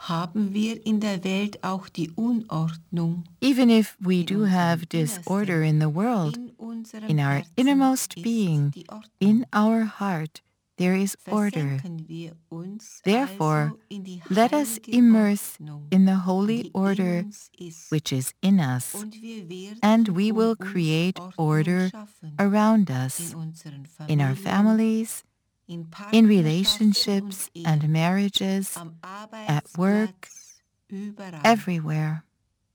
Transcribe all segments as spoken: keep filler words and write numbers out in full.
haben wir in der Welt auch die Unordnung. Even if we do have disorder in the world, in our innermost being, in our heart, there is order. Therefore, let us immerse in the holy order which is in us, and we will create order around us, in our families, in relationships and marriages, at work, everywhere.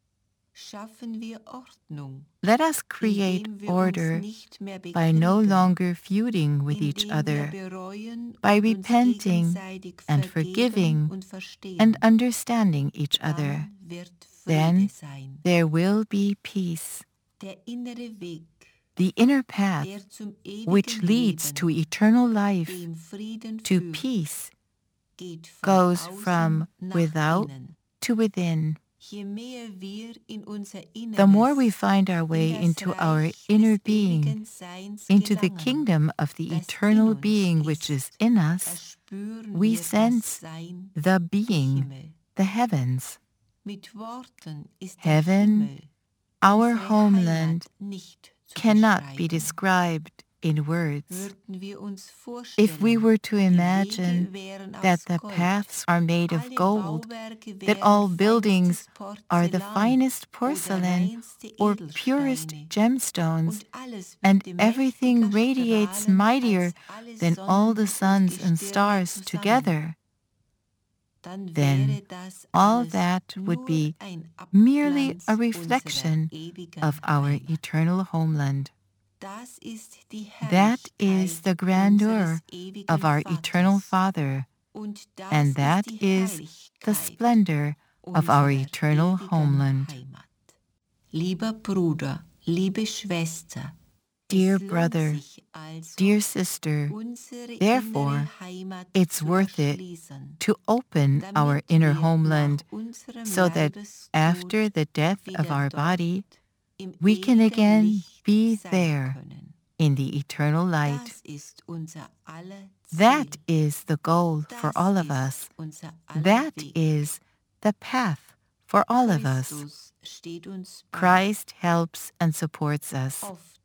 Let us create order by no longer feuding with each other, by repenting and forgiving and understanding each other. Then there will be peace. The inner path, which leads to eternal life, to peace, goes from without to within. The more we find our way into our inner being, into the kingdom of the eternal being which is in us, we sense the being, the heavens. Heaven, our homeland, cannot be described in words. If we were to imagine that the paths are made of gold, that all buildings are the finest porcelain or purest gemstones, and everything radiates mightier than all the suns and stars together, then all that would be merely a reflection of our eternal homeland. That is the grandeur of our eternal Father, and that is the splendor of our eternal homeland. Lieber Bruder, liebe Schwester, dear brother, dear sister, therefore, it's worth it to open our inner homeland so that after the death of our body, we can again be there in the eternal light. That is the goal for all of us. That is the path for all of us. Christ helps and supports us.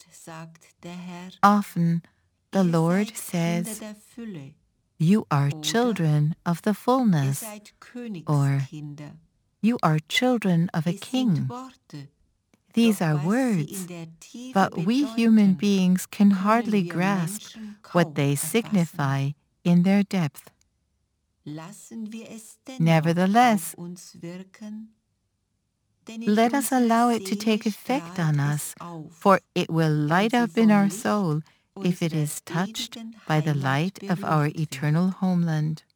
Often the Lord says, "You are children of the fullness," or "You are children of a king." These are words, but we human beings can hardly grasp what they signify in their depth. Nevertheless, let us allow it to take effect on us, for it will light up in our soul if it is touched by the light of our eternal homeland.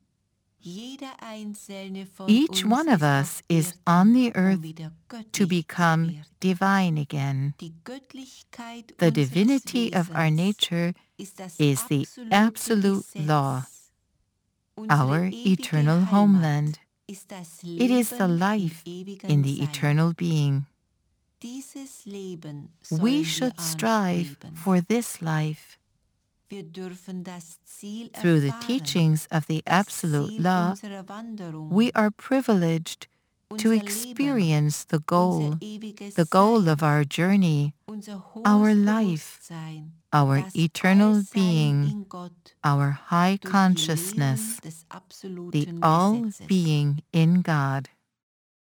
Each one of us is on the earth to become divine again. The divinity of our nature is the absolute law, our eternal homeland. It is the life in the eternal being. We should strive for this life. Through the teachings of the absolute law, we are privileged to experience the goal, the goal of our journey, our life, our eternal being, our high consciousness, the all-being in God.